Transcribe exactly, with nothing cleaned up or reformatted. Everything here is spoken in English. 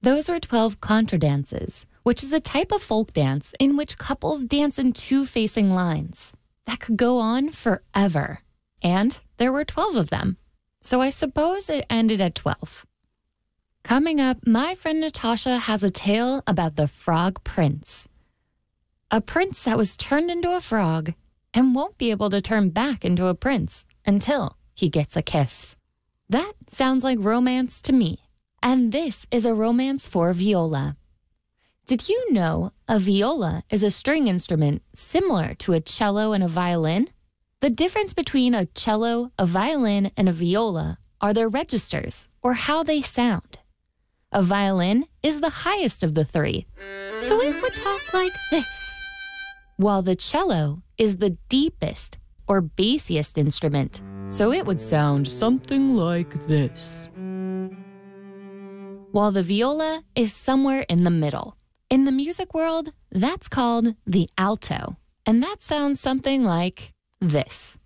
Those were twelve contradances, which is a type of folk dance in which couples dance in two facing lines. That could go on forever. And there were twelve of them. So I suppose it ended at twelve. Coming up, my friend Natasha has a tale about the Frog Prince. A prince that was turned into a frog and won't be able to turn back into a prince until he gets a kiss. That sounds like romance to me. And this is a romance for viola. Did you know a viola is a string instrument similar to a cello and a violin? The difference between a cello, a violin, and a viola are their registers, or how they sound. A violin is the highest of the three, so it would talk like this, while the cello is the deepest or bassiest instrument, so it would sound something like this. While the viola is somewhere in the middle. In the music world, that's called the alto, and that sounds something like this.